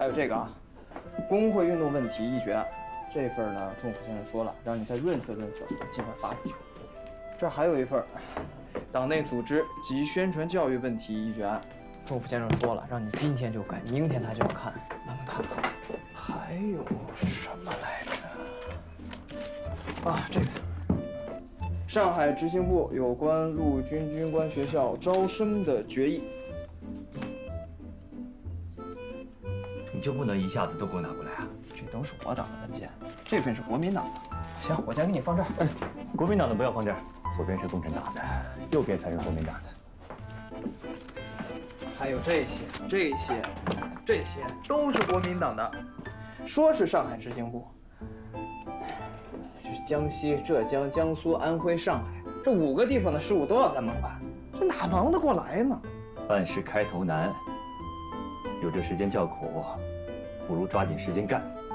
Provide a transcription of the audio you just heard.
还有这个啊，工会运动问题一决案，这份呢，仲甫先生说了，让你再润色润色，尽快发出去。这还有一份，党内组织及宣传教育问题一决案，仲甫先生说了，让你今天就改，明天他就要看，慢慢看看。还有什么来着？啊，这个。 上海执行部有关陆军军官学校招生的决议， 你就不能一下子都给我拿过来啊？ 这都是我党的文件，这份是国民党的。行，我先给你放这儿。 国民党的不要放这儿，左边是共产党的，右边才是国民党的。 还有这些都是国民党的。说是上海执行部，这是江西、浙江、江苏、安徽、上海这5个地方的事务都要咱们办，这哪忙得过来呢？ 办事开头难，有这时间叫苦，不如抓紧时间干。